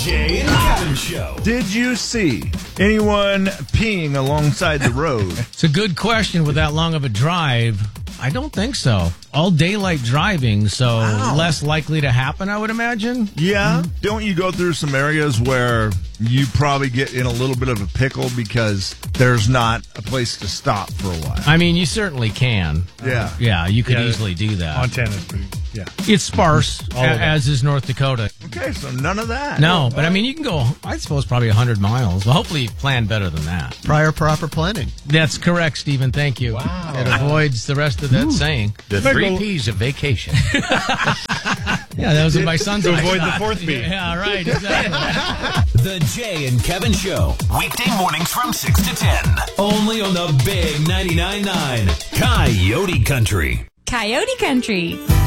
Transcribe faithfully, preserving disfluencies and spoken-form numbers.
Jay and Kevin Show. Did you see anyone peeing alongside the road? It's a good question with that long of a drive. I don't think so. All daylight driving, so Wow. less likely to happen, I would imagine. Yeah. Don't you go through some areas where you probably get in a little bit of a pickle because there's not a place to stop for a while? I mean, you certainly can. Yeah. Yeah, you could Yeah, easily do that. Montana's pretty, yeah. It's sparse, All of a- it. as is North Dakota. Okay, so none of that. No, but I mean, you can go, I suppose, probably one hundred miles. Well, hopefully you plan better than that. Prior proper planning. That's correct, Stephen. Thank you. Wow. It avoids the rest of that saying. The Might three go- P's of vacation. Yeah, that was what my son's To eye avoid the shot. fourth P. Yeah, right, exactly. The Jay and Kevin Show. Weekday mornings from six to ten. Only on the Big ninety-nine point nine Coyote Country. Coyote Country.